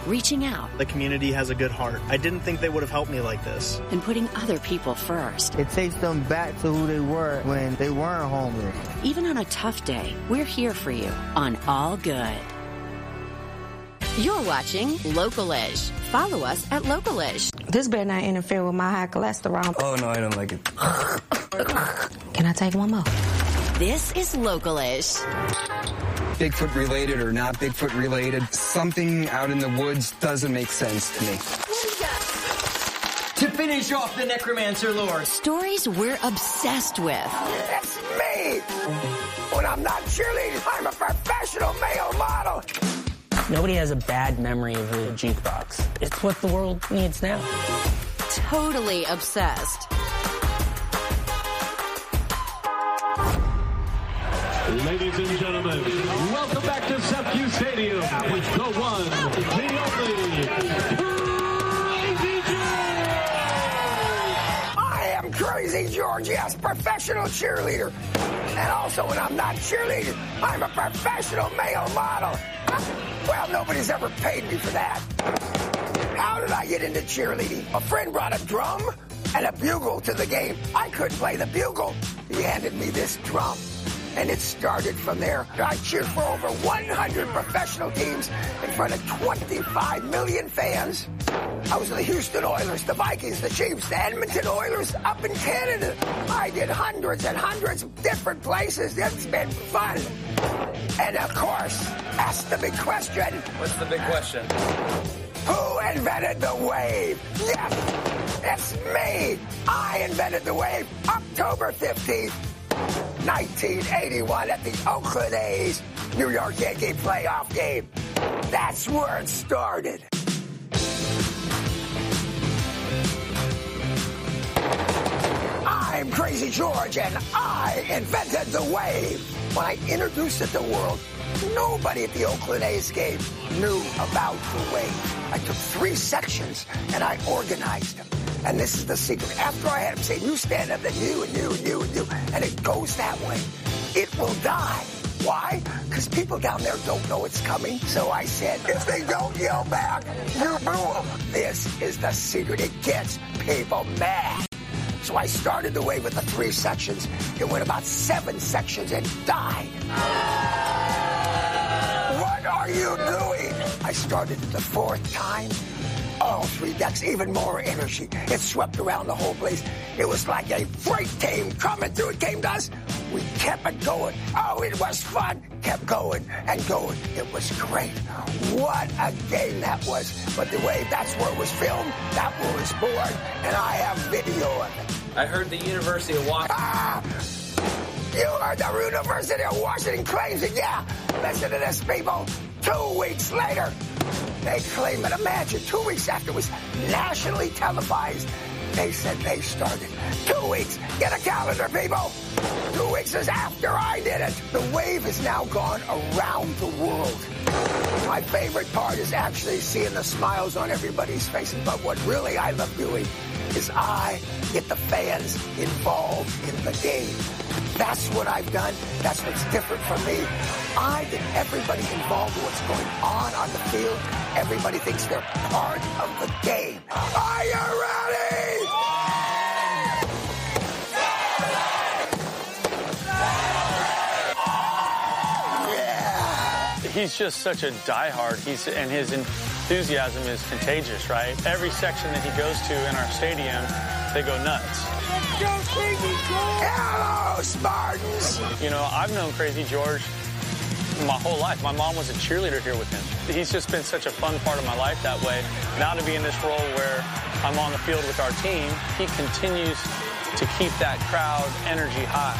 reaching out. The community has a good heart. I didn't think they would have helped me like this. And putting other people first. It takes them back to who they were when they weren't homeless. Even on a tough day, we're here for you on All Good. You're watching Local-ish. Follow us at Local-ish. This better not interfere with my high cholesterol. Oh, no, I don't like it. Can I take one more? This is Local-ish. Bigfoot related or not Bigfoot related, something out in the woods doesn't make sense to me. To finish off the necromancer lore. Stories we're obsessed with. It's me! When I'm not cheerleading, I'm a professional male model. Nobody has a bad memory of the jukebox. It's what the world needs now. Totally obsessed. Ladies and gentlemen, welcome back to SEPCU Stadium with the one, the only, Crazy George! I am Crazy George, yes, professional cheerleader. And also when I'm not cheerleading, I'm a professional male model. Well, nobody's ever paid me for that. How did I get into cheerleading? A friend brought a drum and a bugle to the game. I couldn't play the bugle. He handed me this drum. And it started from there. I cheered for over 100 professional teams in front of 25 million fans. I was the Houston Oilers, the Vikings, the Chiefs, the Edmonton Oilers up in Canada. I did hundreds and hundreds of different places. It's been fun. And of course, ask the big question. What's the big question? Who invented the wave? Yes, it's me. I invented the wave October 15th. 1981 at the Oakland A's New York Yankee playoff game. That's where it started. I'm Crazy George, and I invented the wave. When I introduced it to the world, nobody at the Oakland A's game knew about the wave. I took 3 sections, and I organized them. And this is the secret. After I had them say, you stand up, then you, and you, and you, and you, and it goes that way, it will die. Why? Because people down there don't know it's coming. So I said, if they don't yell back, you boo them. This is the secret. It gets people mad. So I started the wave with the 3 sections. It went about 7 sections and died. What are you doing? I started it the 4th time. All 3 decks, even more energy. It swept around the whole place. It was like a freight train coming through. It came to us. We kept it going. Oh, it was fun. Kept going and going. It was great. What a game that was. But the way that's where it was filmed, that where it was born, and I have video of it. I heard the University of Washington. You heard the University of Washington claims it, yeah. Listen to this, people. 2 weeks later, they claim it. Imagine, 2 weeks after it was nationally televised, they said they started. 2 weeks. Get a calendar, people. 2 weeks is after I did it. The wave has now gone around the world. My favorite part is actually seeing the smiles on everybody's faces. But what really I love doing is I get the fans involved in the game. That's what I've done. That's what's different from me. I get everybody involved in what's going on the field. Everybody thinks they're part of the game. Are you ready? Yeah. He's just such a diehard. And his enthusiasm is contagious, right? Every section that he goes to in our stadium, they go nuts. Hello, Spartans! You know, I've known Crazy George my whole life. My mom was a cheerleader here with him. He's just been such a fun part of my life that way. Now to be in this role where I'm on the field with our team, he continues to keep that crowd energy high.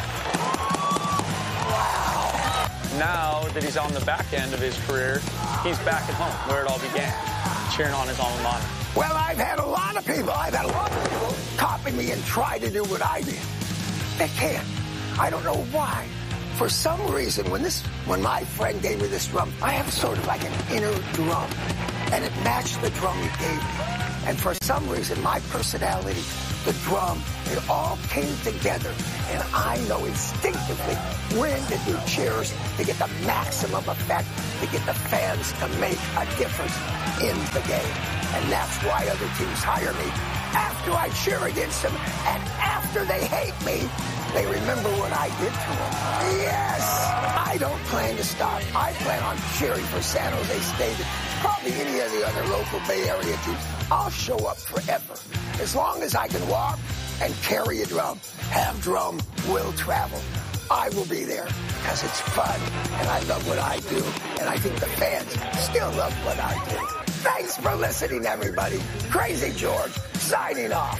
Wow. Now that he's on the back end of his career, he's back at home where it all began, cheering on his alma mater. Well, I've had a lot of people copy me and try to do what I did. They can't. I don't know why. For some reason, when my friend gave me this drum, I have sort of like an inner drum, and it matched the drum he gave me. And for some reason, my personality the drum. It all came together. And I know instinctively when to do cheers to get the maximum effect, to get the fans to make a difference in the game. And that's why other teams hire me. After I cheer against them and after they hate me, they remember what I did to them. Yes! I don't plan to stop. I plan on cheering for San Jose State. Probably any of the other local Bay Area teams. I'll show up forever. As long as I can walk and carry a drum, have drum, will travel. I will be there because it's fun and I love what I do. And I think the fans still love what I do. Thanks for listening, everybody. Crazy George, signing off.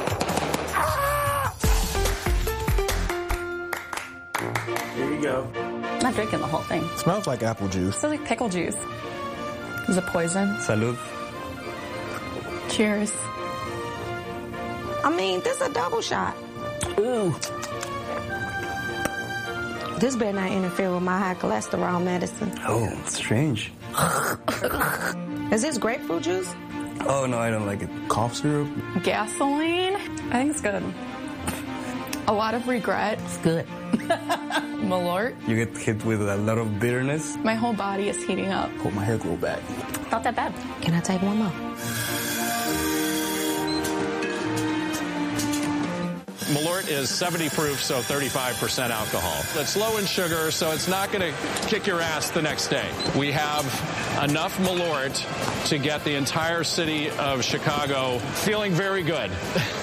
Here you go. I'm not drinking the whole thing. Smells like apple juice. Smells like pickle juice. Is it poison? Salud. Cheers. I mean, this is a double shot. Ooh. This better not interfere with my high cholesterol medicine. Oh, strange. Is this grapefruit juice? Oh, no, I don't like it. Cough syrup? Gasoline? I think it's good. A lot of regret. It's good. Malort. You get hit with a lot of bitterness. My whole body is heating up. Hope my hair grow back. Not that bad. Can I take one more? Malort is 70 proof, so 35% alcohol. It's low in sugar, so it's not going to kick your ass the next day. We have enough Malort to get the entire city of Chicago feeling very good.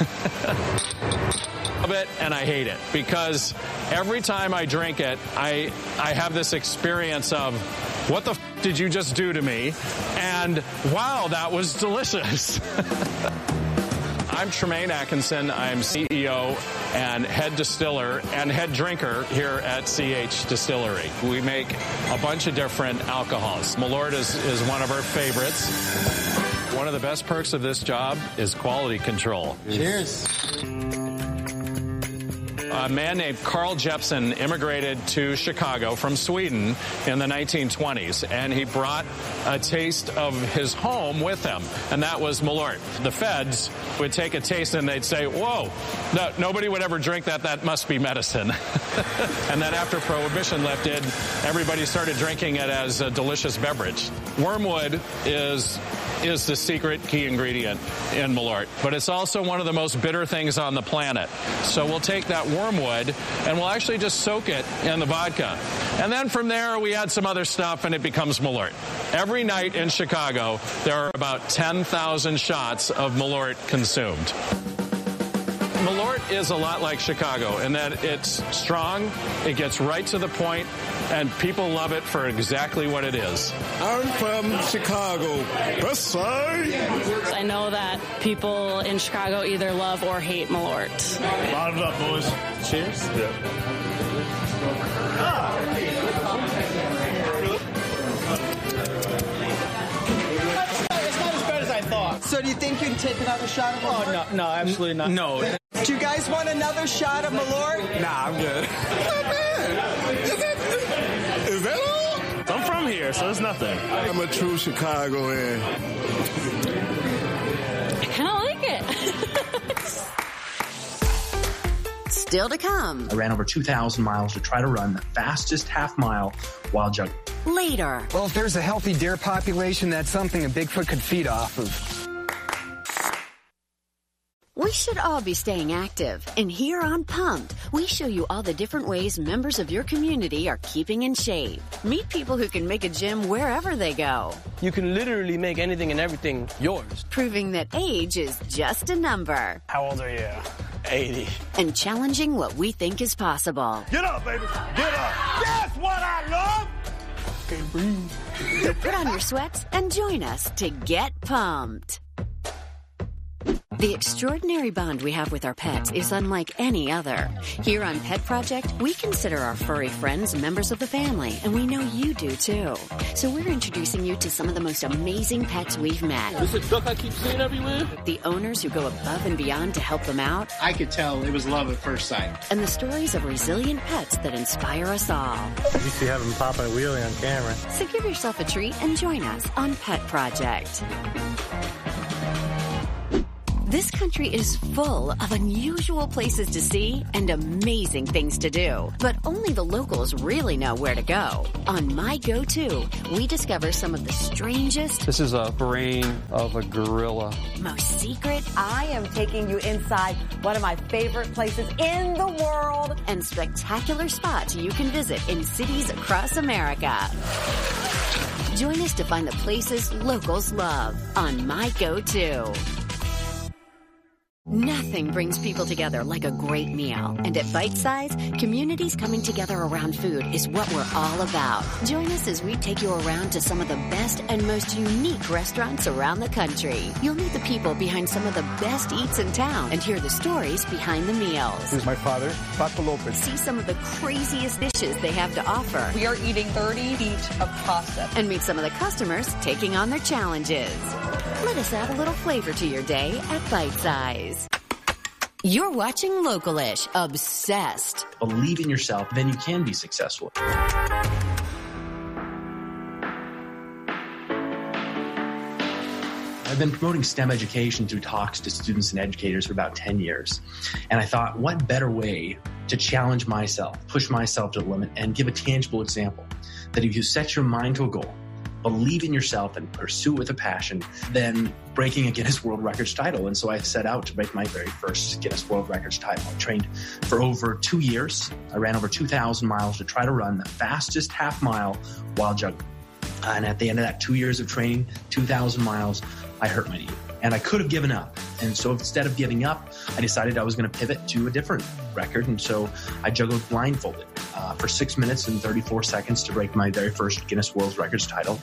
Love it, and I hate it, because every time I drink it, I have this experience of, what the f*** did you just do to me? And wow, that was delicious. I'm Tremaine Atkinson. I'm CEO and head distiller and head drinker here at CH Distillery. We make a bunch of different alcohols. Malort is one of our favorites. One of the best perks of this job is quality control. Cheers. A man named Carl Jeppson immigrated to Chicago from Sweden in the 1920s, and he brought a taste of his home with him, and that was Malort. The feds would take a taste and they'd say, whoa, no, nobody would ever drink that. That must be medicine. And then after Prohibition lifted, everybody started drinking it as a delicious beverage. Wormwood is the secret key ingredient in Malort, but it's also one of the most bitter things on the planet. So we'll take that wormwood and we'll actually just soak it in the vodka. And then from there we add some other stuff and it becomes Malort. Every night in Chicago there are about 10,000 shots of Malort consumed. Malort is a lot like Chicago in that it's strong, it gets right to the point, and people love it for exactly what it is. I'm from Chicago. West Side. I know that people in Chicago either love or hate Malort. Bottoms up, boys. Cheers. Yeah. So do you think you can take another shot of Malort? Oh, no, absolutely not. No. Do you guys want another shot of Malort? Nah, I'm good. Is that all? I'm from here, so it's nothing. I'm a true Chicagoan. I kind of like it. Still to come. I ran over 2,000 miles to try to run the fastest half mile while juggling. Later. Well, if there's a healthy deer population, that's something a Bigfoot could feed off of. We should all be staying active. And here on Pumped, we show you all the different ways members of your community are keeping in shape. Meet people who can make a gym wherever they go. You can literally make anything and everything yours. Proving that age is just a number. How old are you? 80. And challenging what we think is possible. Get up, baby. Get up. That's what I love. Can't breathe. So put on your sweats and join us to get pumped. The extraordinary bond we have with our pets is unlike any other. Here on Pet Project, we consider our furry friends members of the family, and we know you do too. So we're introducing you to some of the most amazing pets we've met. This is a duck I keep seeing everywhere? The owners who go above and beyond to help them out. I could tell it was love at first sight. And the stories of resilient pets that inspire us all. You used to have them pop a wheelie on camera. So give yourself a treat and join us on Pet Project. This country is full of unusual places to see and amazing things to do, but only the locals really know where to go. On My Go-To, we discover some of the strangest... This is a brain of a gorilla. ...most secret... I am taking you inside one of my favorite places in the world... ...and spectacular spots you can visit in cities across America. Join us to find the places locals love on My Go-To. Nothing brings people together like a great meal. And at Bite Size, communities coming together around food is what we're all about. Join us as we take you around to some of the best and most unique restaurants around the country. You'll meet the people behind some of the best eats in town and hear the stories behind the meals. This is my father, Paco Lopez. See some of the craziest dishes they have to offer. We are eating 30 feet of pasta. And meet some of the customers taking on their challenges. Let us add a little flavor to your day at Bite Size. You're watching Localish, obsessed. Believe in yourself, then you can be successful. I've been promoting STEM education through talks to students and educators for about 10 years. And I thought, what better way to challenge myself, push myself to the limit, and give a tangible example that if you set your mind to a goal, believe in yourself and pursue it with a passion, then breaking a Guinness World Records title. And so I set out to break my very first Guinness World Records title. I trained for over 2 years. I ran over 2,000 miles to try to run the fastest half mile while juggling. And at the end of that 2 years of training, 2,000 miles, I hurt my knee. And I could have given up. And so instead of giving up, I decided I was going to pivot to a different record. And so I juggled blindfolded for 6 minutes and 34 seconds to break my very first Guinness World Records title.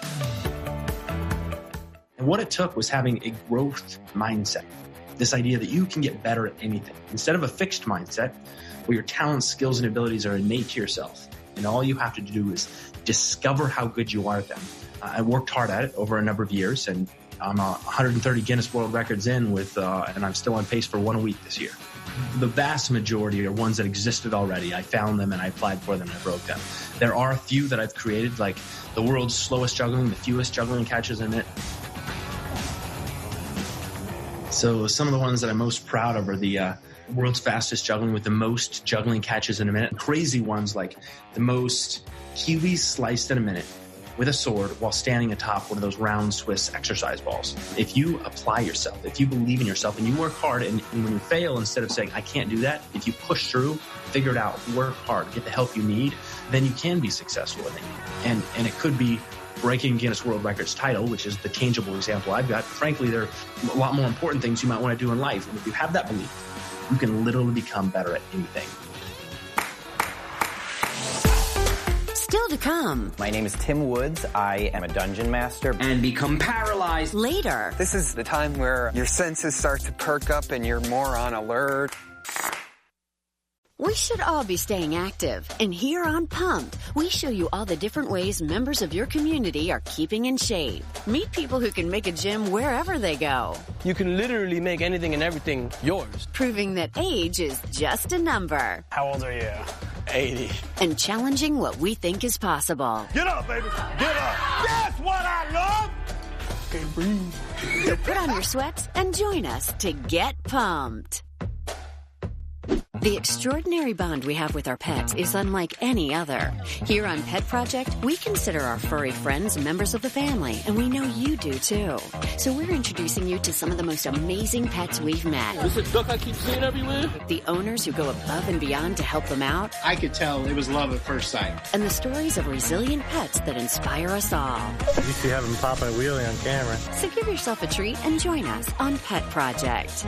And what it took was having a growth mindset. This idea that you can get better at anything. Instead of a fixed mindset where your talents, skills, and abilities are innate to yourself. And all you have to do is discover how good you are at them. I worked hard at it over a number of years, and I'm 130 Guinness World Records in with, and I'm still on pace for one a week this year. The vast majority are ones that existed already. I found them and I applied for them and I broke them. There are a few that I've created, like the world's slowest juggling, the fewest juggling catches in it. So some of the ones that I'm most proud of are the world's fastest juggling with the most juggling catches in a minute. Crazy ones like the most kiwis sliced in a minute with a sword while standing atop one of those round Swiss exercise balls. If you apply yourself, if you believe in yourself and you work hard, and when you fail, instead of saying, I can't do that, if you push through, figure it out, work hard, get the help you need, then you can be successful in it. And it could be breaking Guinness World Records title, which is the tangible example I've got. Frankly, there are a lot more important things you might want to do in life. And if you have that belief, you can literally become better at anything. Still to come. My name is Tim Woods. I am a dungeon master. And become paralyzed. Later. This is the time where your senses start to perk up and you're more on alert. We should all be staying active. And here on Pumped, we show you all the different ways members of your community are keeping in shape. Meet people who can make a gym wherever they go. You can literally make anything and everything yours. Proving that age is just a number. How old are you? 80. And challenging what we think is possible. Get up, baby. Get up. That's what I love. Okay, breathe. So put on your sweats and join us to get pumped. The extraordinary bond we have with our pets is unlike any other. Here on Pet Project, we consider our furry friends members of the family, and we know you do too. So we're introducing you to some of the most amazing pets we've met. This is a duck I keep seeing everywhere. The owners who go above and beyond to help them out. I could tell it was love at first sight. And the stories of resilient pets that inspire us all. You used to have him pop a wheelie on camera. So give yourself a treat and join us on Pet Project.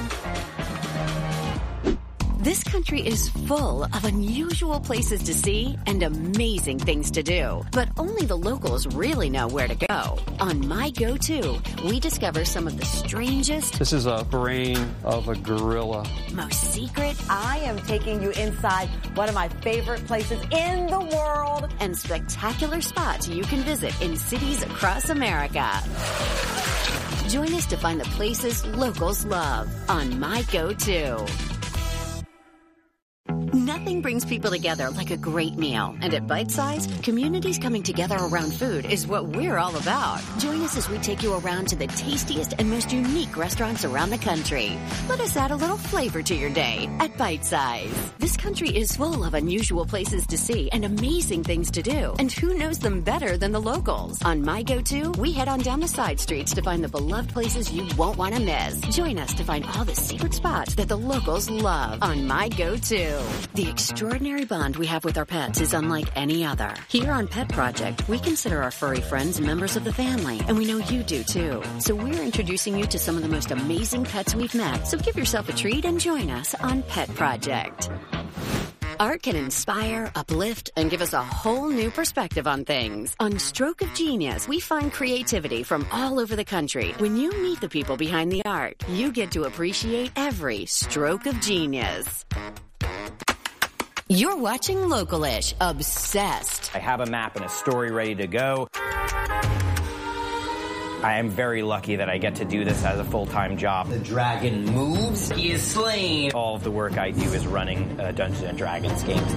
This country is full of unusual places to see and amazing things to do, but only the locals really know where to go. On My Go-To, we discover some of the strangest... This is a brain of a gorilla. ...most secret... I am taking you inside one of my favorite places in the world... ...and spectacular spots you can visit in cities across America. Join us to find the places locals love on My Go-To. Nothing Nothing brings people together like a great meal. And at Bite Size, communities coming together around food is what we're all about. Join us as we take you around to the tastiest and most unique restaurants around the country. Let us add a little flavor to your day at Bite Size. This country is full of unusual places to see and amazing things to do. And who knows them better than the locals? On My Go-To, we head on down the side streets to find the beloved places you won't want to miss. Join us to find all the secret spots that the locals love on My Go-To. The extraordinary bond we have with our pets is unlike any other. Here on Pet Project, we consider our furry friends members of the family, and we know you do too. So we're introducing you to some of the most amazing pets we've met. So give yourself a treat and join us on Pet Project. Art can inspire, uplift, and give us a whole new perspective on things. On Stroke of Genius, we find creativity from all over the country. When you meet the people behind the art, you get to appreciate every stroke of genius. You're watching Localish, Obsessed. I have a map and a story ready to go. I am very lucky that I get to do this as a full-time job. The dragon moves, he is slain. All of the work I do is running Dungeons & Dragons games.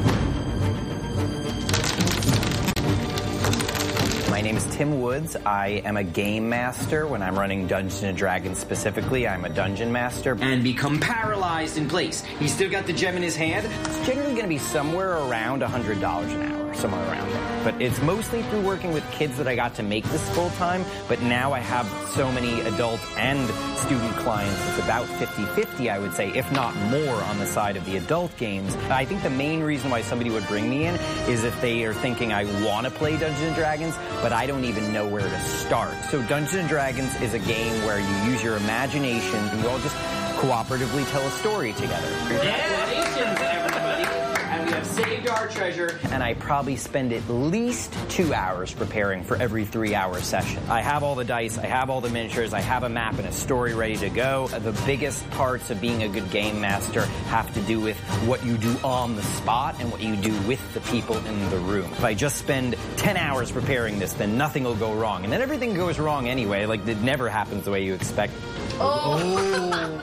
My name is Tim Woods. I am a game master. When I'm running Dungeons & Dragons specifically, I'm a dungeon master. And become paralyzed in place. He's still got the gem in his hand. It's generally going to be somewhere around $100 an hour, somewhere around there. But it's mostly through working with kids that I got to make this full-time. But now I have so many adult and student clients. It's about 50-50, I would say, if not more on the side of the adult games. I think the main reason why somebody would bring me in is if they are thinking I want to play Dungeons & Dragons, but I don't even know where to start. So Dungeons & Dragons is a game where you use your imagination and you all just cooperatively tell a story together. Congratulations, everybody. And we have saved our treasure. And I probably spend at least 2 hours preparing for every 3-hour session. I have all the dice, I have all the miniatures, I have a map and a story ready to go. The biggest parts of being a good game master have to do with what you do on the spot and what you do with the people in the room. If I just spend 10 hours preparing this, then nothing will go wrong. And then everything goes wrong anyway. Like, it never happens the way you expect. Oh.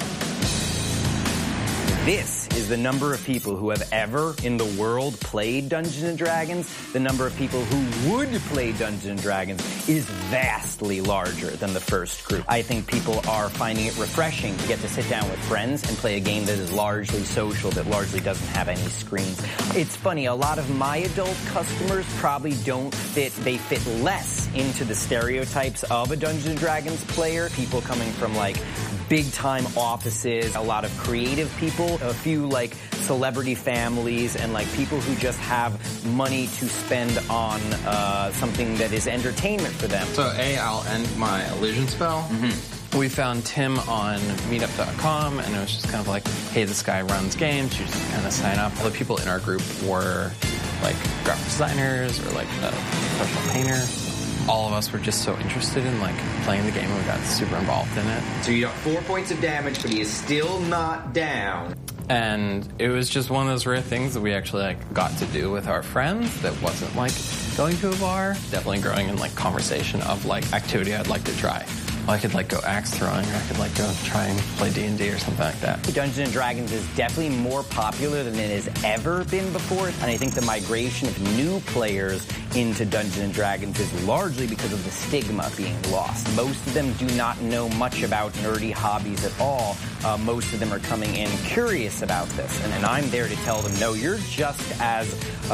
This is the number of people who have ever in the world played Dungeons & Dragons. The number of people who would play Dungeons & Dragons is vastly larger than the first group. I think people are finding it refreshing to get to sit down with friends and play a game that is largely social, that largely doesn't have any screens. It's funny, a lot of my adult customers probably don't fit, they fit less into the stereotypes of a Dungeons & Dragons player. People coming from like big-time offices, a lot of creative people, a few like celebrity families, and like people who just have money to spend on something that is entertainment for them. So I'll end my illusion spell. Mm-hmm. We found Tim on meetup.com, and it was just kind of like, hey, this guy runs games, you just kind of sign up. All the people in our group were like graphic designers or like a professional painter. All of us were just so interested in like playing the game, and we got super involved in it. So you got 4 points of damage, but he is still not down. And it was just one of those rare things that we actually like got to do with our friends that wasn't like going to a bar. Definitely growing in like conversation of like activity I'd like to try. I could like go axe throwing, or I could like go try and play D&D or something like that. Dungeons & Dragons is definitely more popular than it has ever been before, and I think the migration of new players into Dungeons & Dragons is largely because of the stigma being lost. Most of them do not know much about nerdy hobbies at all. Most of them are coming in curious about this, and I'm there to tell them, no, you're just as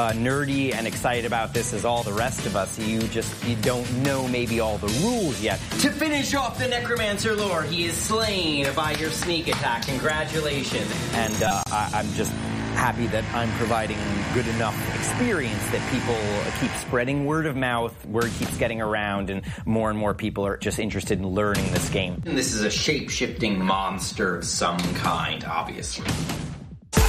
nerdy and excited about this as all the rest of us. You don't know maybe all the rules yet. To finish off the Necromancer lore, he is slain by your sneak attack. Congratulations. And I'm just happy that I'm providing good enough experience that people keep spreading word of mouth, word keeps getting around, and more people are just interested in learning this game. And this is a shape-shifting monster of some kind, obviously. What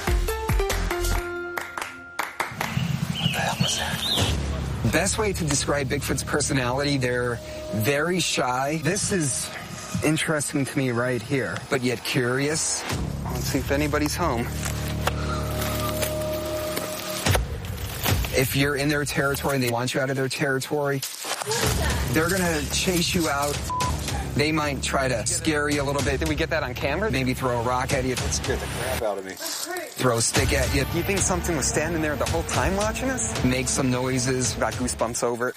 the hell was that? Best way to describe Bigfoot's personality, they're very shy. This is interesting to me right here, but yet curious. Let's see if anybody's home. If you're in their territory and they want you out of their territory, they're going to chase you out. They might try to scare you a little bit. Did we get that on camera? Maybe throw a rock at you. That scared the crap out of me. Throw a stick at you. You think something was standing there the whole time watching us? Make some noises. Got goosebumps over it.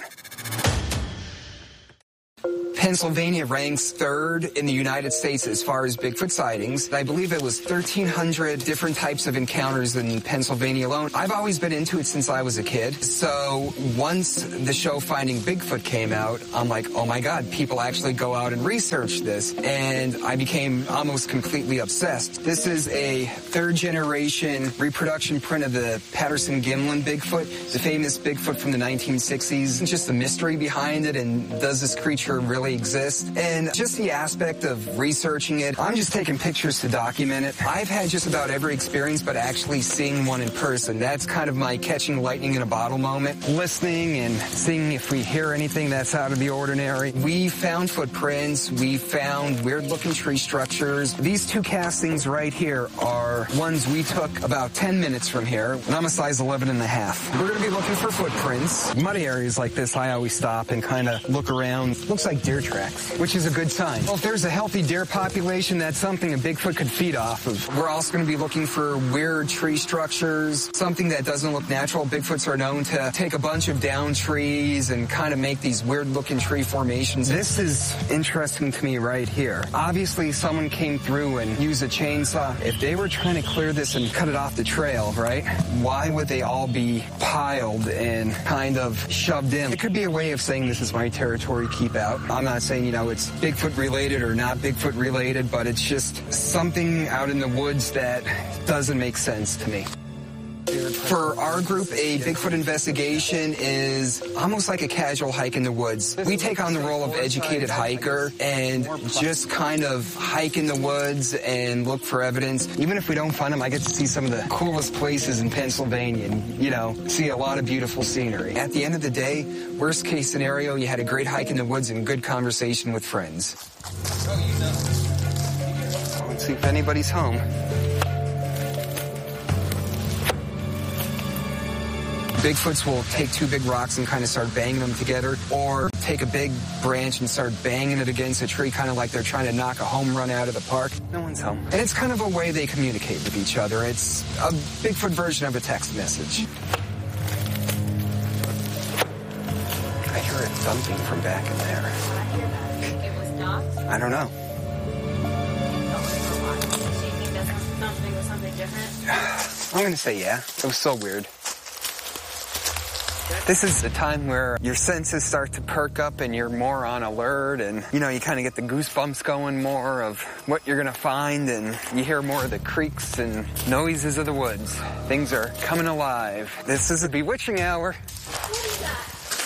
Pennsylvania ranks third in the United States as far as Bigfoot sightings. I believe it was 1,300 different types of encounters in Pennsylvania alone. I've always been into it since I was a kid. So once the show Finding Bigfoot came out, I'm like, oh my God, people actually go out and research this. And I became almost completely obsessed. This is a third generation reproduction print of the Patterson-Gimlin Bigfoot, the famous Bigfoot from the 1960s. Just the mystery behind it, and does this creature really exist? And just the aspect of researching it, I'm just taking pictures to document it. I've had just about every experience, but actually seeing one in person, that's kind of my catching lightning in a bottle moment. Listening and seeing if we hear anything that's out of the ordinary. We found footprints, we found weird looking tree structures. These two castings right here are ones we took about 10 minutes from here, and I'm a size 11.5. We're going to be looking for footprints. Muddy areas like this, I always stop and kind of look around. Looks like deer tracks, which is a good sign. Well, if there's a healthy deer population, that's something a Bigfoot could feed off of. We're also going to be looking for weird tree structures, something that doesn't look natural. Bigfoots are known to take a bunch of down trees and kind of make these weird looking tree formations. This is interesting to me right here. Obviously, someone came through and used a chainsaw. If they were trying to clear this and cut it off the trail, right? Why would they all be piled and kind of shoved in? It could be a way of saying this is my territory, keep out. I'm not saying, you know, it's Bigfoot related or not Bigfoot related, but it's just something out in the woods that doesn't make sense to me. For our group, a Bigfoot investigation is almost like a casual hike in the woods. We take on the role of educated hiker and just kind of hike in the woods and look for evidence. Even if we don't find them, I get to see some of the coolest places in Pennsylvania and, you know, see a lot of beautiful scenery. At the end of the day, worst case scenario, you had a great hike in the woods and good conversation with friends. Let's see if anybody's home. Bigfoots will take two big rocks and kind of start banging them together, or take a big branch and start banging it against a tree, kind of like they're trying to knock a home run out of the park. No one's home. And it's kind of a way they communicate with each other. It's a Bigfoot version of a text message. I heard something from back in there. It was dogs? I don't know. Do you think that something was something different? I'm going to say yeah. It was so weird. This is the time where your senses start to perk up and you're more on alert, and, you know, you kind of get the goosebumps going more of what you're going to find, and you hear more of the creaks and noises of the woods. Things are coming alive. This is a bewitching hour. What is that?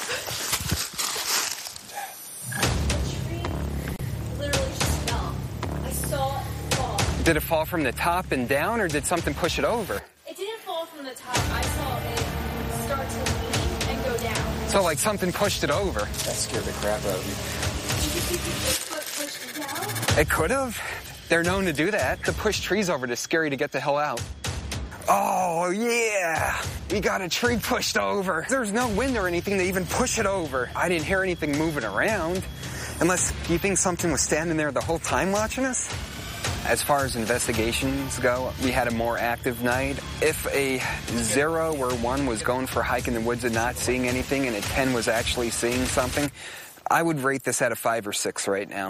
The tree literally just fell. I saw it fall. Did it fall from the top and down, or did something push it over? It didn't fall from the top. I saw it start to lean and go down. So, like, something pushed it over. That scared the crap out of me. Did you think Bigfoot pushed it down? It could have. They're known to do that. To push trees over, it's scary to get the hell out. Oh, yeah. We got a tree pushed over. There's no wind or anything to even push it over. I didn't hear anything moving around. Unless you think something was standing there the whole time watching us? As far as investigations go, we had a more active night. If a 0 or 1 was going for a hike in the woods and not seeing anything, and a 10 was actually seeing something, I would rate this at a 5 or 6 right now.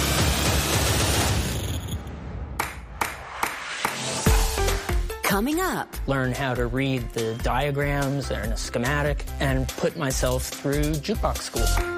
Coming up. Learn how to read the diagrams and a schematic and put myself through jukebox school.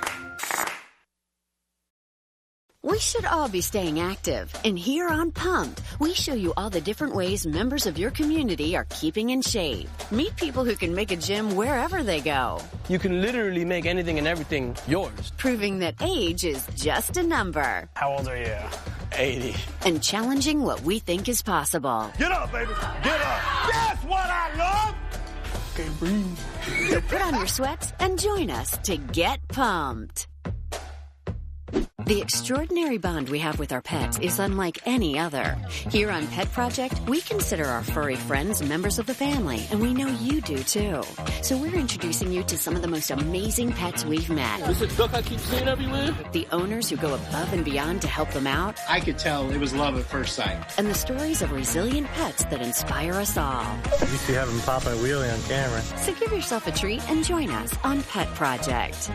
We should all be staying active, and here on Pumped, we show you all the different ways members of your community are keeping in shape. Meet people who can make a gym wherever they go. You can literally make anything and everything yours. Proving that age is just a number. How old are you? 80. And challenging what we think is possible. Get up, baby. Get up. That's what I love. Okay, breathe. So put on your sweats and join us to get pumped. The extraordinary bond we have with our pets is unlike any other. Here on Pet Project, we consider our furry friends members of the family, and we know you do too. So we're introducing you to some of the most amazing pets we've met. Is it duck I keep seeing everywhere? The owners who go above and beyond to help them out. I could tell it was love at first sight. And the stories of resilient pets that inspire us all. You used to have him pop a wheelie on camera. So give yourself a treat and join us on Pet Project.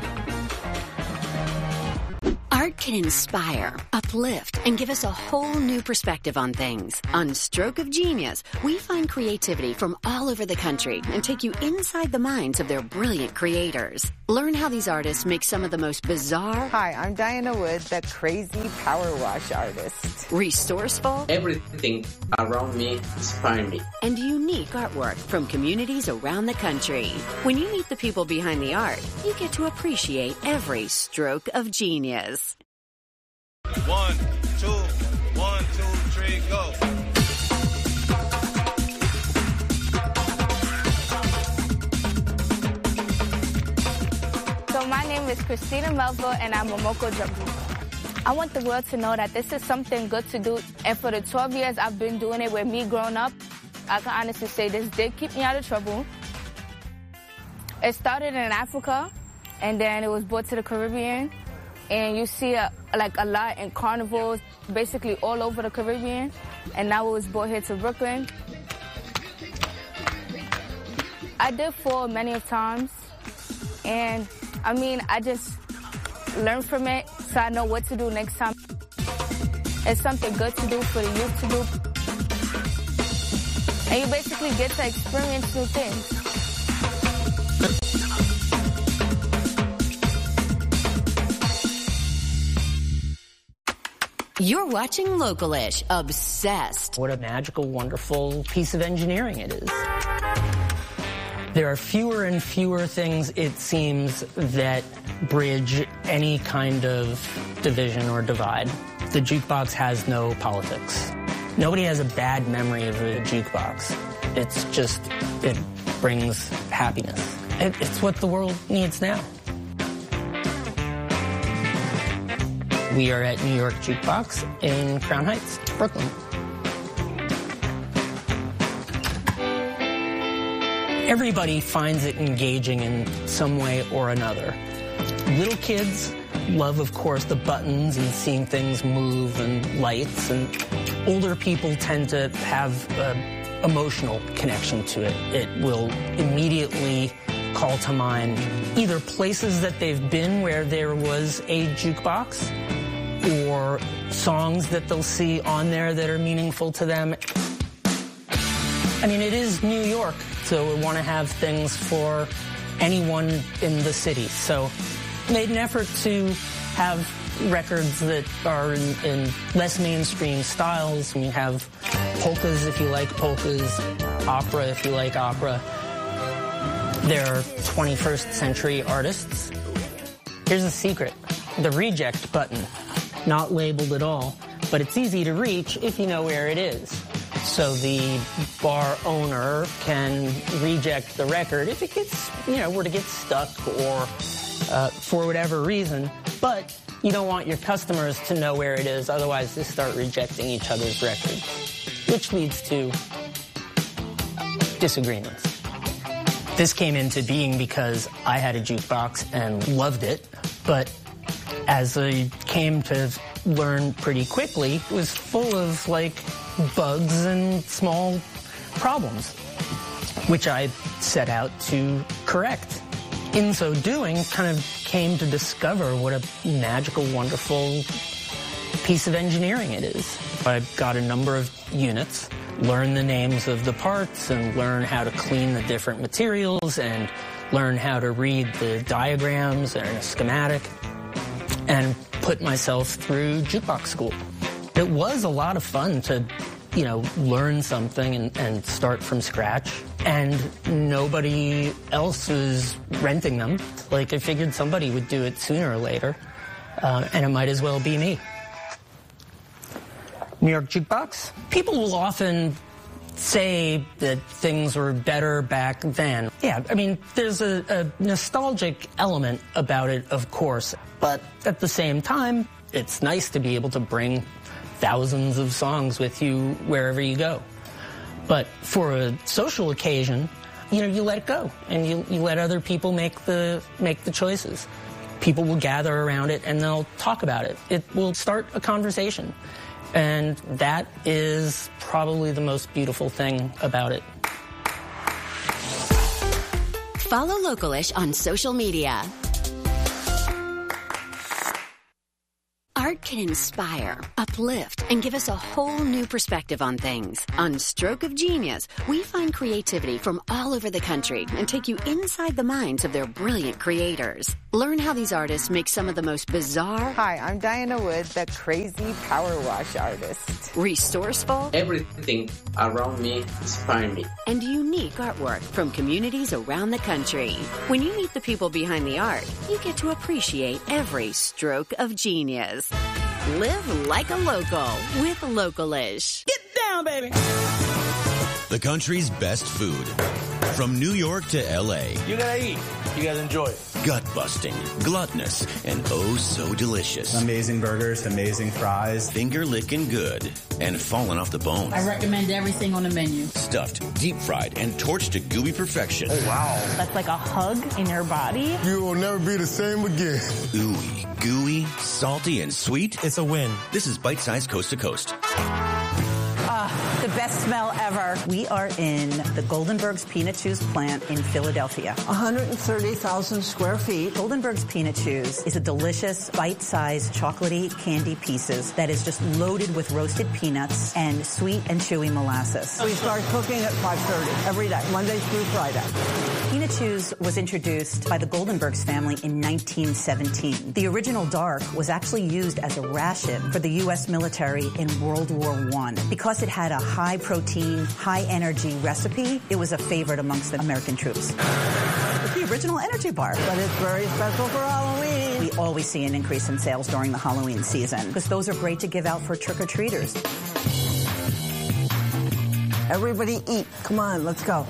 Art can inspire, uplift, and give us a whole new perspective on things. On Stroke of Genius, we find creativity from all over the country and take you inside the minds of their brilliant creators. Learn how these artists make some of the most bizarre... Hi, I'm Diana Wood, the crazy power wash artist. Resourceful... Everything around me inspires me. And unique artwork from communities around the country. When you meet the people behind the art, you get to appreciate every stroke of genius. 1, 2, 1, 2, 3, go. So my name is Christina Melville, and I'm a Moko Jambu. I want the world to know that this is something good to do, and for the 12 years I've been doing it with me growing up, I can honestly say this did keep me out of trouble. It started in Africa, and then it was brought to the Caribbean, and you see a lot in carnivals, basically all over the Caribbean, and now it was brought here to Brooklyn. I did fall many of times, and I mean, I just learned from it, so I know what to do next time. It's something good to do for the youth to do. And you basically get to experience new things. You're watching Localish, obsessed. What a magical, wonderful piece of engineering it is. There are fewer and fewer things, it seems, that bridge any kind of division or divide. The jukebox has no politics. Nobody has a bad memory of a jukebox. It's just, it brings happiness. It's what the world needs now. We are at New York Jukebox in Crown Heights, Brooklyn. Everybody finds it engaging in some way or another. Little kids love, of course, the buttons and seeing things move and lights, and older people tend to have an emotional connection to it. It will immediately call to mind either places that they've been where there was a jukebox, or songs that they'll see on there that are meaningful to them. I mean, it is New York, so we want to have things for anyone in the city. So made an effort to have records that are in less mainstream styles. We have polkas if you like polkas, opera if you like opera. They're 21st century artists. Here's a secret. The reject button. Not labeled at all, but it's easy to reach if you know where it is. So the bar owner can reject the record if it gets, were to get stuck or for whatever reason. But you don't want your customers to know where it is, otherwise they start rejecting each other's records, which leads to disagreements. This came into being because I had a jukebox and loved it, but as I came to learn pretty quickly, it was full of, bugs and small problems, which I set out to correct. In so doing, kind of came to discover what a magical, wonderful piece of engineering it is. I got a number of units, learn the names of the parts, and learn how to clean the different materials, and learn how to read the diagrams and a schematic, and put myself through jukebox school. It was a lot of fun to, learn something and start from scratch. And nobody else was renting them. I figured somebody would do it sooner or later, and it might as well be me. New York Jukebox. People will often say that things were better back then. Yeah, I mean, there's a nostalgic element about it, of course, but at the same time, It's nice to be able to bring thousands of songs with you wherever you go. But for a social occasion, you let it go, and you let other people make the choices. People will gather around it, and they'll talk about it. It will start a conversation, and that is probably the most beautiful thing about it. Follow Localish on social media. Art can inspire, uplift, and give us a whole new perspective on things. On Stroke of Genius, we find creativity from all over the country and take you inside the minds of their brilliant creators. Learn how these artists make some of the most bizarre... Hi, I'm Diana Wood, the crazy power wash artist. Resourceful... Everything around me inspires me. And unique artwork from communities around the country. When you meet the people behind the art, you get to appreciate every stroke of genius. Live like a local with Localish. Get down, baby! The country's best food. From New York to L.A. You gotta eat. You gotta enjoy it. Gut-busting, gluttonous, and oh so delicious. Amazing burgers, amazing fries. Finger-licking good, and falling off the bone. I recommend everything on the menu. Stuffed, deep-fried, and torched to gooey perfection. Oh, wow. That's like a hug in your body. You will never be the same again. Ooey, gooey, salty, and sweet. It's a win. This is Bite-Size Coast to Coast. The best smell ever. We are in the Goldenberg's Peanut Chews plant in Philadelphia. 130,000 square feet. Goldenberg's Peanut Chews is a delicious, bite-sized, chocolatey candy pieces that is just loaded with roasted peanuts and sweet and chewy molasses. We start cooking at 5:30 every day, Monday through Friday. Peanut Chews was introduced by the Goldenbergs family in 1917. The original dark was actually used as a ration for the U.S. military in World War I. Because it had a high-protein, high-energy recipe, it was a favorite amongst the American troops. It's the original energy bar. But it's very special for Halloween. We always see an increase in sales during the Halloween season because those are great to give out for trick-or-treaters. Everybody eat. Come on, let's go.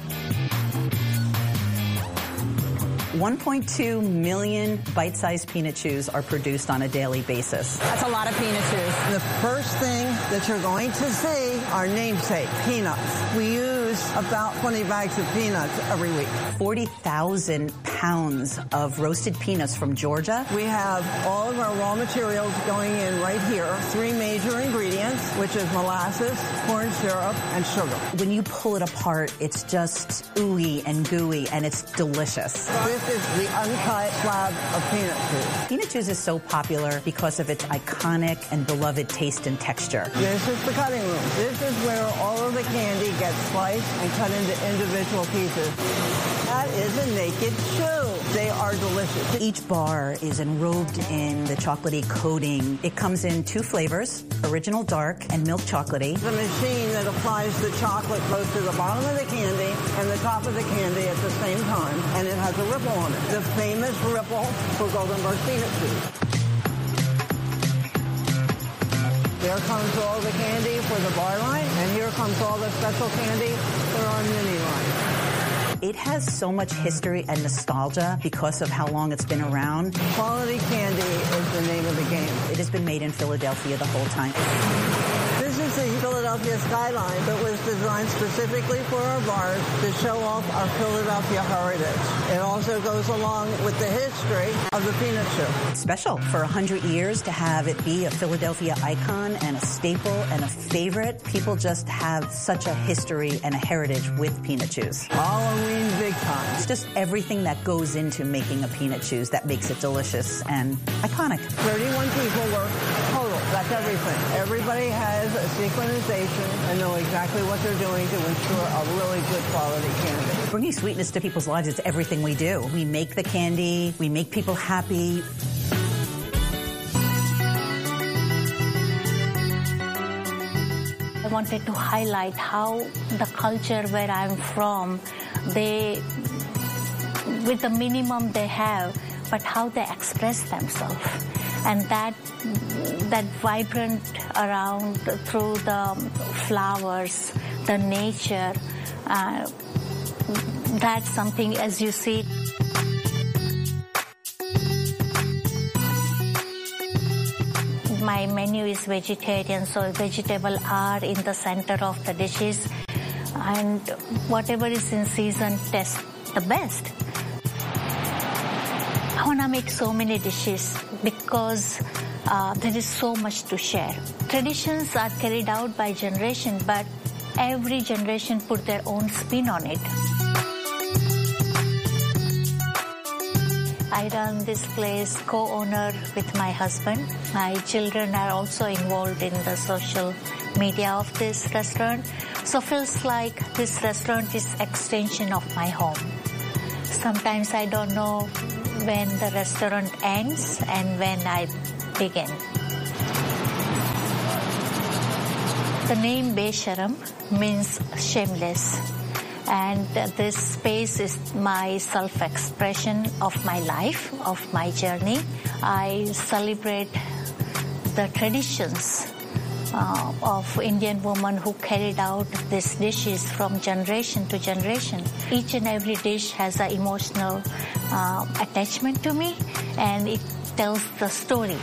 1.2 million bite-sized peanut chews are produced on a daily basis. That's a lot of peanut chews. The first thing that you're going to see are namesake, peanuts. We use about 20 bags of peanuts every week. 40,000 pounds of roasted peanuts from Georgia. We have all of our raw materials going in right here. 3 major ingredients, which is molasses, corn syrup, and sugar. When you pull it apart, it's just ooey and gooey, and it's delicious. This is the uncut slab of peanut chews. Peanut chews is so popular because of its iconic and beloved taste and texture. This is the cutting room. This is where all of the candy gets sliced and cut into individual pieces. That is a naked chew. They are delicious. Each bar is enrobed in the chocolatey coating. It comes in 2 flavors, original dark and milk chocolatey. The machine that applies the chocolate both to the bottom of the candy and the top of the candy at the same time, and it has a ripple on it. The famous ripple for Goldenberg Peanut Chews. There comes all the candy for the bar line, and here comes all the special candy for our mini line. It has so much history and nostalgia because of how long it's been around. Quality candy is the name of the game. It has been made in Philadelphia the whole time. This is the Philadelphia skyline that was designed specifically for our bars to show off our Philadelphia heritage. It also goes along with the history of the peanut chew. It's special for 100 years to have it be a Philadelphia icon and a staple and a favorite. People just have such a history and a heritage with peanut chews. Halloween big time. It's just everything that goes into making a peanut chews that makes it delicious and iconic. 31 people work total. That's everything. Everybody has a synchronization and know exactly what they're doing to ensure a really good quality candy. Bringing sweetness to people's lives, it's everything we do. We make the candy, we make people happy. I wanted to highlight how the culture where I'm from, they, with the minimum they have, but how they express themselves. And that vibrant around through the flowers, the nature, that's something as you see. my menu is vegetarian, so vegetables are in the center of the dishes, and whatever is in season tastes the best. I want to make so many dishes because there is so much to share. Traditions are carried out by generation, but every generation put their own spin on it. I run this place co-owner with my husband. My children are also involved in the social media of this restaurant. So feels like this restaurant is extension of my home. Sometimes I don't know when the restaurant ends and when I begin. The name Besharam means shameless. And this space is my self-expression of my life, of my journey. I celebrate the traditions of Indian women who carried out these dishes from generation to generation. Each and every dish has an emotional attachment to me, and it tells the story.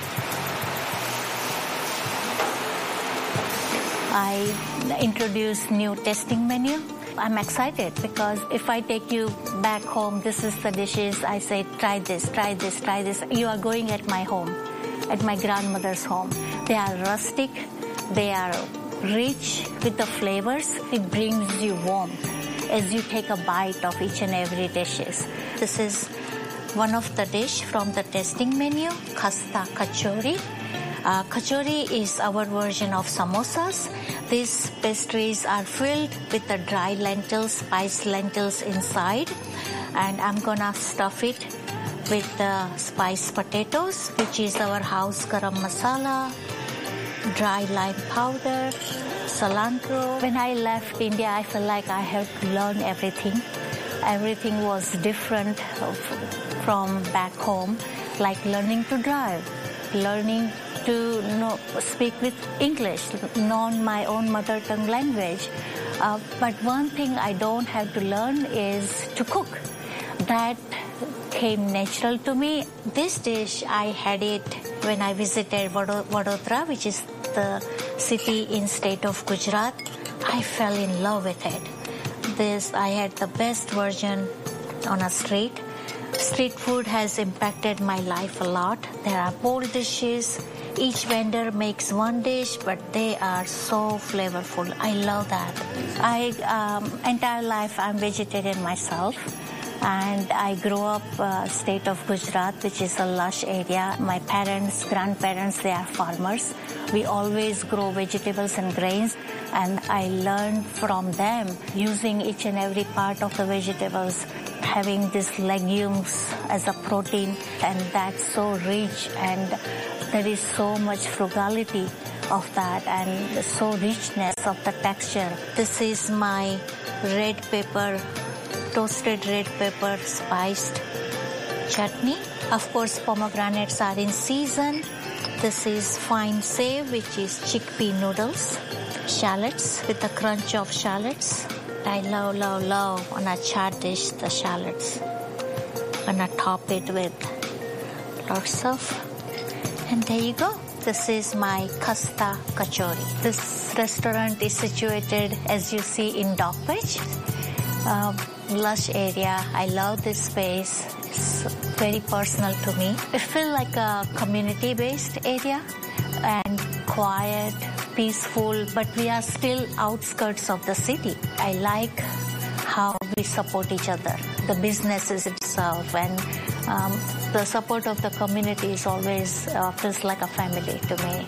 I introduced new tasting menu. I'm excited because if I take you back home, this is the dishes. I say, try this, try this, try this. You are going at my home, at my grandmother's home. They are rustic. They are rich with the flavors. It brings you warmth as you take a bite of each and every dishes. This is one of the dish from the tasting menu, Khasta Kachori. Kachori is our version of samosas. These pastries are filled with the dry lentils, spiced lentils inside. And I'm gonna stuff it with the spiced potatoes, which is our house garam masala, dry lime powder, cilantro. When I left India, I felt like I had to learn everything. Everything was different from back home, like learning to drive, learning to speak with English, learn my own mother tongue language. But one thing I don't have to learn is to cook. That came natural to me. This dish, I had it when I visited Vadodara, which is the city in state of Gujarat. I fell in love with it. I had the best version on a street. Street food has impacted my life a lot. There are bold dishes. Each vendor makes one dish, but they are so flavorful. I love that. Entire life I'm vegetarian myself, and I grew up state of Gujarat, which is a lush area. My parents, grandparents, they are farmers. We always grow vegetables and grains, and I learned from them using each and every part of the vegetables, having these legumes as a protein, and that's so rich, and there is so much frugality of that and so richness of the texture. This is my red pepper, toasted red pepper spiced chutney. Of course, pomegranates are in season. This is fine save, which is chickpea noodles, shallots with the crunch of shallots. I love, love, love on a chaat dish, the shallots. Gonna top it with lots of. And there you go. This is my Khasta Kachori. This restaurant is situated, as you see, in Dockbridge. Lush area. I love this space. It's very personal to me. It feels like a community-based area and quiet, peaceful, but we are still outskirts of the city. I like how we support each other, the businesses itself, and the support of the community is always feels like a family to me.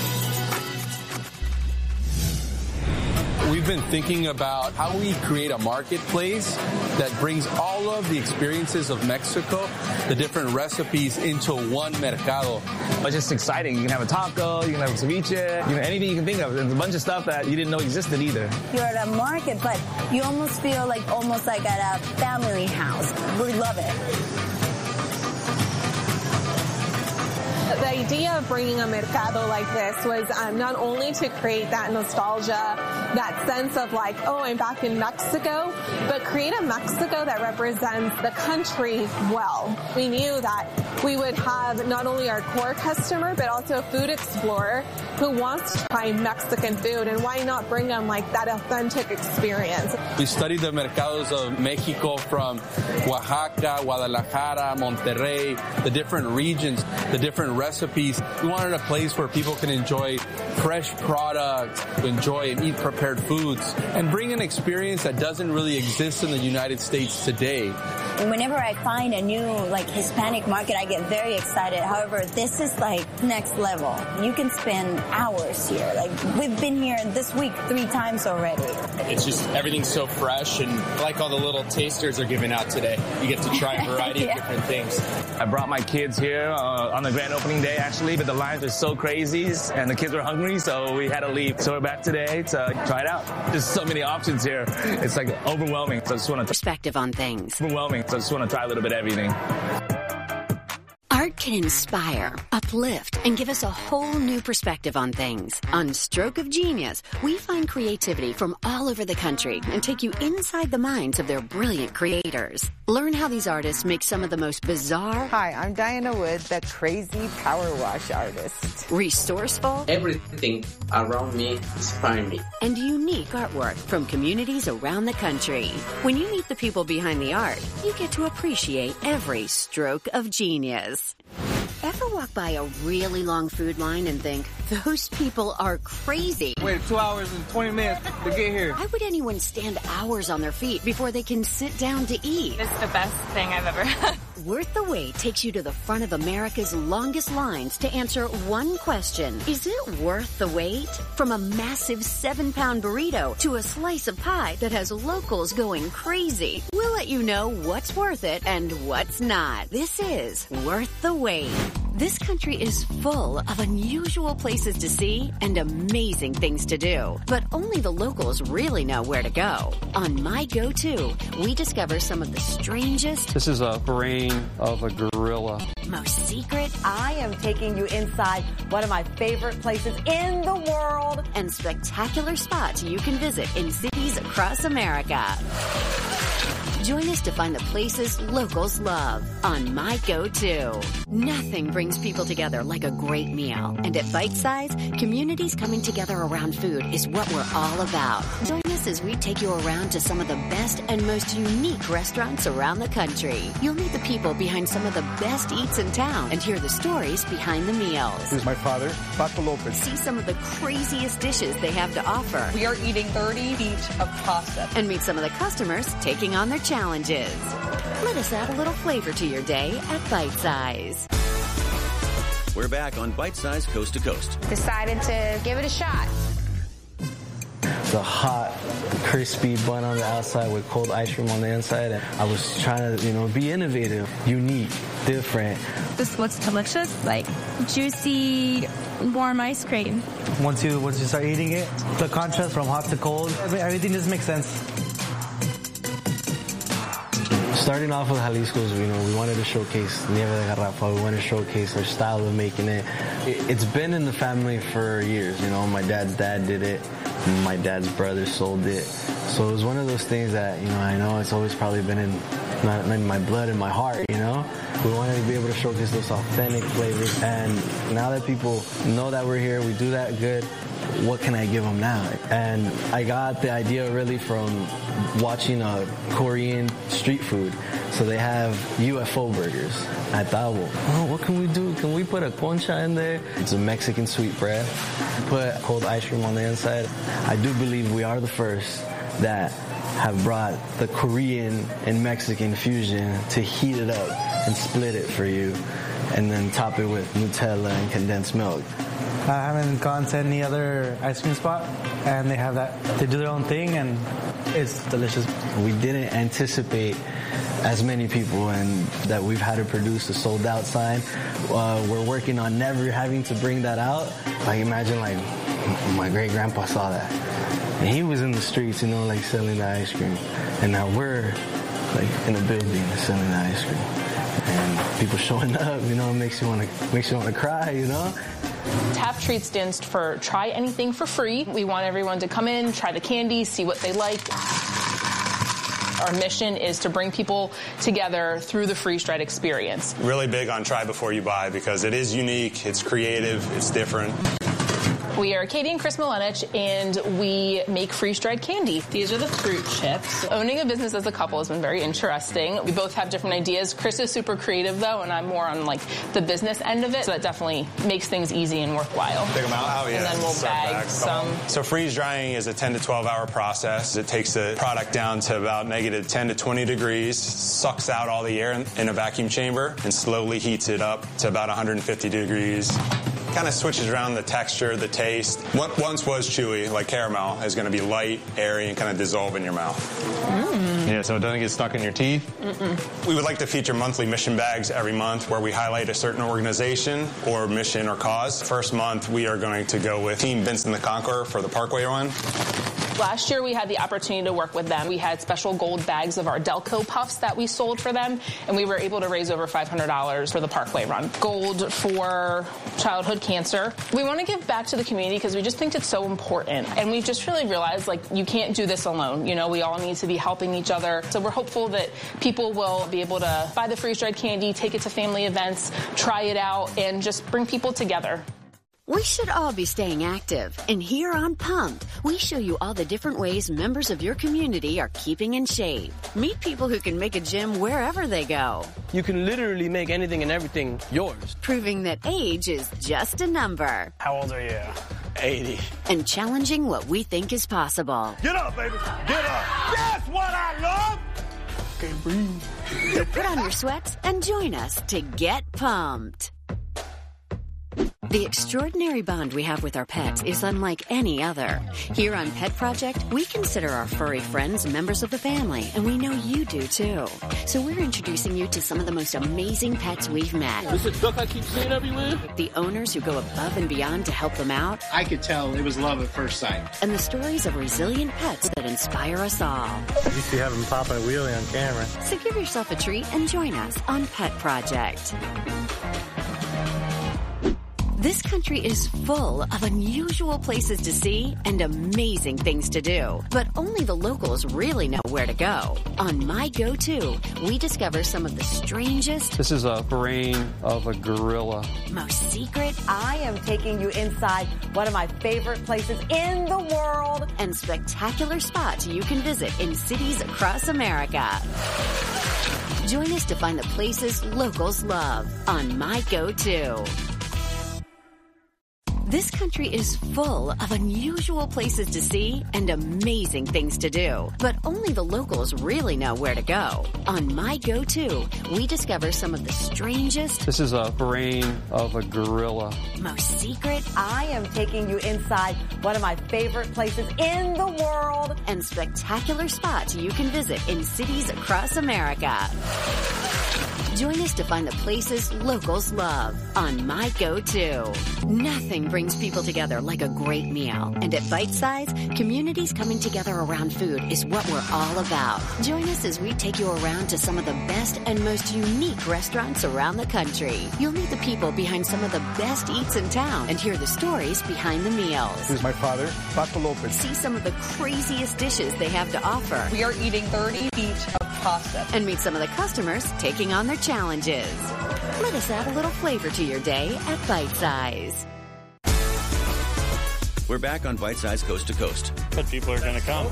We've been thinking about how we create a marketplace that brings all of the experiences of Mexico, the different recipes, into one mercado. It's just exciting. You can have a taco, you can have a ceviche, anything you can think of. There's a bunch of stuff that you didn't know existed either. You're at a market, but you almost feel like at a family house. We love it. The idea of bringing a mercado like this was not only to create that nostalgia, that sense of like, oh, I'm back in Mexico, but create a Mexico that represents the country well. We knew that we would have not only our core customer, but also a food explorer who wants to try Mexican food, and why not bring them like that authentic experience. We studied the mercados of Mexico from Oaxaca, Guadalajara, Monterrey, the different regions, the different recipes. We wanted a place where people can enjoy fresh products, enjoy and eat prepared foods, and bring an experience that doesn't really exist in the United States today. Whenever I find a new like Hispanic market, I get very excited. However, this is like next level. You can spend hours here. Like we've been here this week 3 times already. It's just everything's so fresh, and like all the little tasters are giving out today. You get to try a variety of different things. I brought my kids here on the grand opening day actually, but the lines were so crazy and the kids were hungry, so we had to leave. So we're back today to try it out. There's so many options here. It's like overwhelming. So I just want to perspective on things. Overwhelming. So I just want to try a little bit of everything. Art can inspire, uplift, and give us a whole new perspective on things. On Stroke of Genius, we find creativity from all over the country and take you inside the minds of their brilliant creators. Learn how these artists make some of the most bizarre... Hi, I'm Diana Wood, the crazy power wash artist. Resourceful... Everything around me inspires me. And unique artwork from communities around the country. When you meet the people behind the art, you get to appreciate every stroke of genius. Ever walk by a really long food line and think, those people are crazy? Wait 2 hours and 20 minutes to get here. Why would anyone stand hours on their feet before they can sit down to eat? It's the best thing I've ever had. Worth the Wait takes you to the front of America's longest lines to answer one question. Is it worth the wait? From a massive 7-pound burrito to a slice of pie that has locals going crazy. We'll let you know what's worth it and what's not. This is Worth the Wait. This country is full of unusual places to see and amazing things to do. But only the locals really know where to go. On My Go-To, we discover some of the strangest... This is a brain of a gorilla. Most secret... I am taking you inside one of my favorite places in the world. And spectacular spots you can visit in cities across America. Join us to find the places locals love on My Go-To. Nothing brings people together like a great meal. And at Bite Size, communities coming together around food is what we're all about. Join us as we take you around to some of the best and most unique restaurants around the country. You'll meet the people behind some of the best eats in town and hear the stories behind the meals. This is my father, Paco Lopez. See some of the craziest dishes they have to offer. We are eating 30 feet of pasta. And meet some of the customers taking on their challenges. Let us add a little flavor to your day at Bite Size. We're back on Bite Size Coast to Coast. Decided to give it a shot. The hot, crispy bun on the outside with cold ice cream on the inside. And I was trying to, be innovative, unique, different. This looks delicious, like juicy, warm ice cream. Once you start eating it, the contrast from hot to cold, everything just makes sense. Starting off with Jalisco's, we wanted to showcase Nieve de Garrafa. We wanted to showcase our style of making it. It's been in the family for years. My dad's dad did it. My dad's brother sold it. So it was one of those things that, I know it's always probably been in my blood and my heart, We wanted to be able to showcase those authentic flavors. And now that people know that we're here, we do that good, what can I give them now? And I got the idea really from watching a Korean street food. So they have UFO burgers. I thought, what can we do? Can we put a concha in there? It's a Mexican sweet bread. Put cold ice cream on the inside. I do believe we are the first that have brought the Korean and Mexican fusion to heat it up and split it for you and then top it with Nutella and condensed milk. I haven't gone to any other ice cream spot, and they have that. They do their own thing, and it's delicious. We didn't anticipate as many people, and that we've had to produce a sold out sign. We're working on never having to bring that out. Imagine my great grandpa saw that, and he was in the streets, selling the ice cream, and now we're in a building selling the ice cream. and people showing up, you know, makes you want to cry, you know. TAP Treat stands for Try Anything for Free. We want everyone to come in, try the candy, see what they like. Our mission is to bring people together through the freeze-dried experience. Really big on try before you buy because it is unique, it's creative, it's different. We are Katie and Chris Milenich, and we make freeze-dried candy. These are the fruit chips. Owning a business as a couple has been very interesting. We both have different ideas. Chris is super creative, though, and I'm more on, like, the business end of it, so that definitely makes things easy and worthwhile. Take them out? Oh, yeah. And then we'll bag some. So freeze-drying is a 10 to 12-hour process. It takes the product down to about negative 10 to 20 degrees, sucks out all the air in a vacuum chamber, and slowly heats it up to about 150 degrees. Kind of switches around the texture, the taste. What once was chewy, like caramel, is going to be light, airy, and kind of dissolve in your mouth. Yeah, so it doesn't get stuck in your teeth. We would like to feature monthly mission bags every month where we highlight a certain organization or mission or cause. First month, we are going to go with Team Vincent the Conqueror for the Parkway Run. Last year, we had the opportunity to work with them. We had special gold bags of our Delco Puffs that we sold for them, and we were able to raise over $500 for the Parkway Run. Gold for childhood cancer. We want to give back to the community because we just think it's so important, and we've just really realized, like, you can't do this alone. You know, we all need to be helping each other. So we're hopeful that people will be able to buy the freeze-dried candy, take it to family events, try it out, and just bring people together. We should all be staying active, and here on Pumped, we show you all the different ways members of your community are keeping in shape. Meet people who can make a gym wherever they go. You can literally make anything and everything yours. Proving that age is just a number. How old are you? 80. And challenging what we think is possible. Get up, baby. Get up. That's what I love. Can't breathe. So put on your sweats and join us to get pumped. The extraordinary bond we have with our pets is unlike any other. Here on Pet Project, we consider our furry friends members of the family, and we know you do too. So we're introducing you to some of the most amazing pets we've met. This is a duck I keep seeing everywhere. The owners who go above and beyond to help them out. I could tell it was love at first sight. And the stories of resilient pets that inspire us all. You used to have him pop a wheelie on camera. So give yourself a treat and join us on Pet Project. This country is full of unusual places to see and amazing things to do. But only the locals really know where to go. On My Go-To, we discover some of the strangest... This is a brain of a gorilla. ...most secret... I am taking you inside one of my favorite places in the world. ...and spectacular spots you can visit in cities across America. Join us to find the places locals love on My Go-To. This country is full of unusual places to see and amazing things to do. But only the locals really know where to go. On My Go-To, we discover some of the strangest... This is a brain of a gorilla. ...most secret... I am taking you inside one of my favorite places in the world. ...and spectacular spots you can visit in cities across America. Join us to find the places locals love on My Go-To. Nothing brings people together like a great meal. And at Bite Size, communities coming together around food is what we're all about. Join us as we take you around to some of the best and most unique restaurants around the country. You'll meet the people behind some of the best eats in town and hear the stories behind the meals. This is my father, Paco Lopez. See some of the craziest dishes they have to offer. We are eating 30 feet of pasta. And meet some of the customers taking on their challenges. Let us add a little flavor to your day at Bite Size. We're back on Bite Size Coast to Coast. But people are going to come.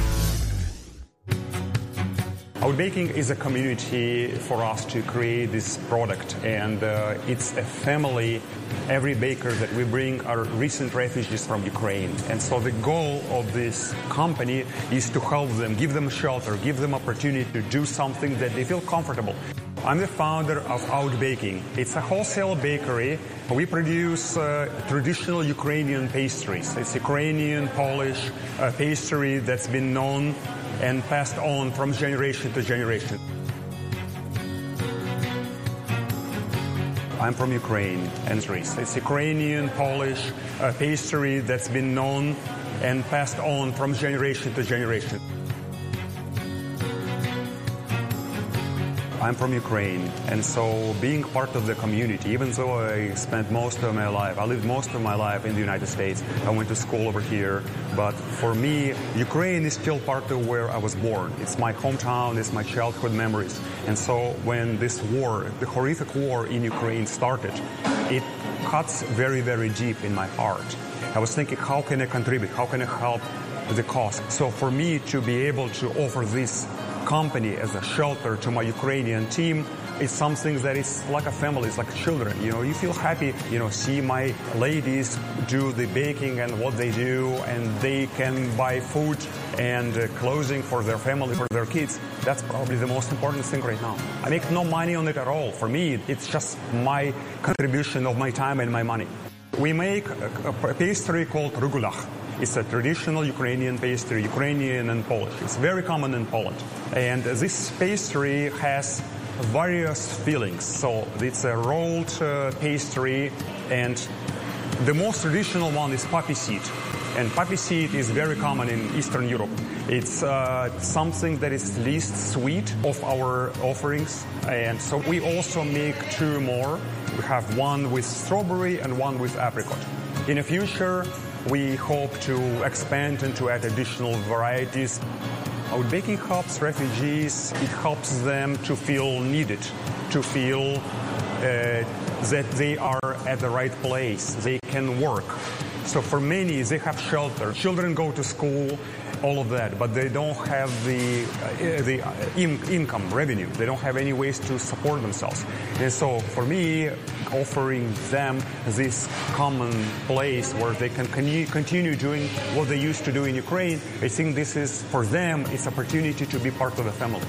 Outbaking is a community for us to create this product, and it's a family. Every baker that we bring are recent refugees from Ukraine. And so the goal of this company is to help them, give them shelter, give them opportunity to do something that they feel comfortable. I'm the founder of Outbaking. It's a wholesale bakery. We produce traditional Ukrainian pastries. It's Ukrainian Polish pastry that's been known and passed on from generation to generation. I'm from Ukraine, and it's Ukrainian Polish pastry that's been known and passed on from generation to generation. I'm from Ukraine, and so being part of the community, even though I spent most of my life, I lived most of my life in the United States, I went to school over here, but for me, Ukraine is still part of where I was born. It's my hometown, it's my childhood memories. And so when this war, the horrific war in Ukraine started, it cuts very, very deep in my heart. I was thinking, how can I contribute? How can I help the cause? So for me to be able to offer this company as a shelter to my Ukrainian team is something that is like a family, it's like children. You know, you feel happy, you know, see my ladies do the baking and what they do, and they can buy food and clothing for their family, for their kids. That's probably the most important thing right now. I make no money on it at all. For me, it's just my contribution of my time and my money. We make a pastry called rugulach. It's a traditional Ukrainian pastry, Ukrainian and Polish. It's very common in Poland. And this pastry has various fillings. So it's a rolled pastry, and the most traditional one is poppy seed. And poppy seed is very common in Eastern Europe. It's something that is least sweet of our offerings. And so we also make two more. We have one with strawberry and one with apricot. In the future, we hope to expand and to add additional varieties. Our baking helps refugees. It helps them to feel needed, to feel that they are at the right place. They can work. So for many, they have shelter. Children go to school, all of that, but they don't have the income, revenue. They don't have any ways to support themselves. And so for me, offering them this common place where they can continue doing what they used to do in Ukraine, I think this is, for them, it's opportunity to be part of the family.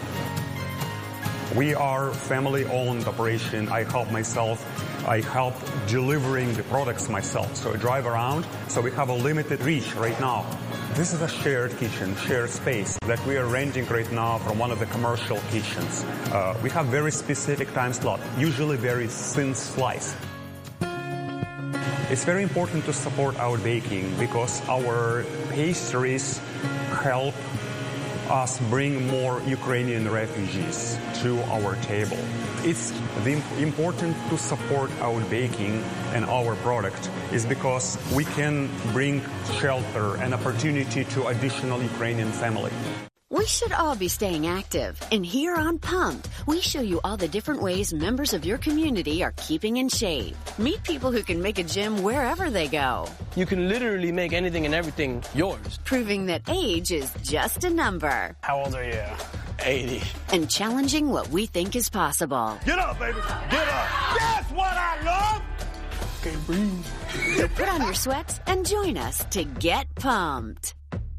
We are family-owned operation. I help myself. I help delivering the products myself. So I drive around. So we have a limited reach right now. This is a shared kitchen, shared space that we are renting right now from one of the commercial kitchens. We have very specific time slot, usually very thin slice. It's very important to support our baking because our pastries help us bring more Ukrainian refugees to our table. It's important to support our baking and our product is because we can bring shelter and opportunity to additional Ukrainian family. We should all be staying active. And here on Pumped, we show you all the different ways members of your community are keeping in shape. Meet people who can make a gym wherever they go. You can literally make anything and everything yours. Proving that age is just a number. How old are you? 80. And challenging what we think is possible. Get up, baby. Get up. That's what I love. Can't breathe. So put on your sweats and join us to get pumped.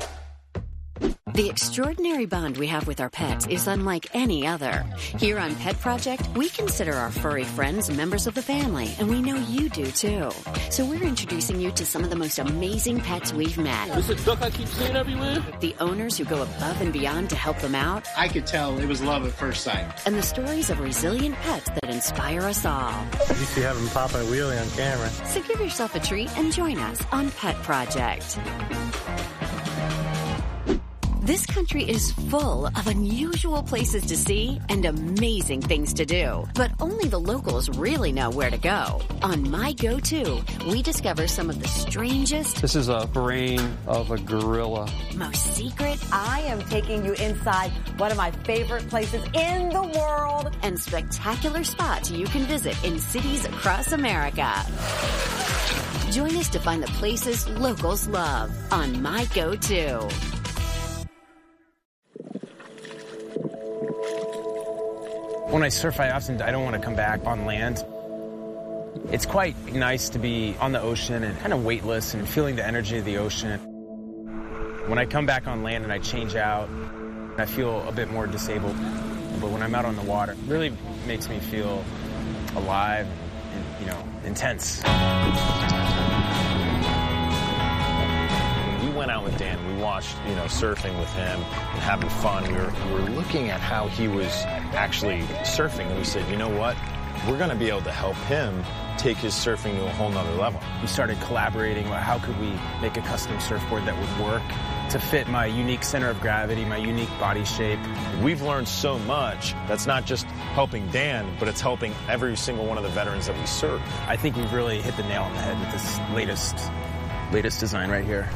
The extraordinary bond we have with our pets is unlike any other. Here on Pet Project, we consider our furry friends members of the family, and we know you do too. So we're introducing you to some of the most amazing pets we've met. This is a duck I keep seeing everywhere. The owners who go above and beyond to help them out. I could tell it was love at first sight. And the stories of resilient pets that inspire us all. You see having popping a wheelie on camera. So give yourself a treat and join us on Pet Project. This country is full of unusual places to see and amazing things to do. But only the locals really know where to go. On My Go-To, we discover some of the strangest... This is a brain of a gorilla. ...most secret... I am taking you inside one of my favorite places in the world. ...and spectacular spots you can visit in cities across America. Join us to find the places locals love on My Go-To. When I surf, I don't want to come back on land. It's quite nice to be on the ocean and kind of weightless and feeling the energy of the ocean. When I come back on land and I change out, I feel a bit more disabled. But when I'm out on the water, it really makes me feel alive and, intense. We went out with Dan. We watched, surfing with him and having fun. We were looking at how he was actually surfing, and we said, you know what? We're going to be able to help him take his surfing to a whole nother level. We started collaborating about how could we make a custom surfboard that would work to fit my unique center of gravity, my unique body shape. We've learned so much that's not just helping Dan, but it's helping every single one of the veterans that we serve. I think we've really hit the nail on the head with this latest design right here.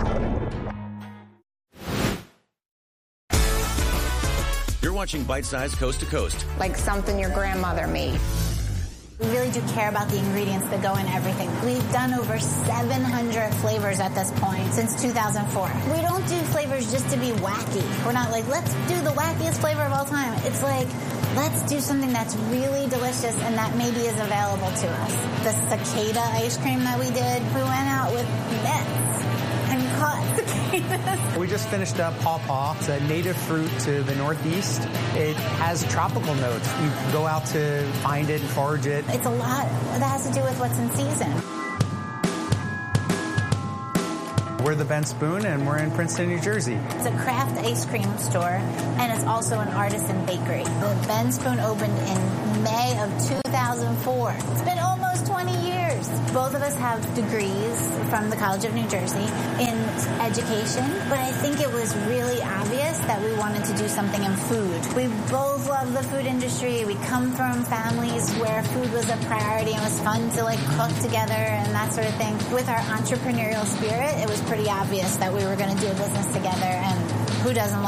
You're watching Bite Size Coast to Coast. Like something your grandmother made. We really do care about the ingredients that go in everything. We've done over 700 flavors at this point since 2004. We don't do flavors just to be wacky. We're not like, let's do the wackiest flavor of all time. It's like, let's do something that's really delicious and that maybe is available to us. The cicada ice cream that we did, we went out with nets and caught cicadas. We just finished up Paw Paw. It's a native fruit to the Northeast. It has tropical notes. You go out to find it and forage it. It's a lot that has to do with what's in season. We're the Ben Spoon, and we're in Princeton, New Jersey. It's a craft ice cream store, and it's also an artisan bakery. The Ben Spoon opened in May of 2004. It's been almost 20 years. Both of us have degrees from the College of New Jersey in education, but I think it was really obvious that we wanted to do something in food. We both love the food industry. We come from families where food was a priority and it was fun to like cook together and that sort of thing. With our entrepreneurial spirit, it was pretty obvious that we were going to do a business together, and who doesn't love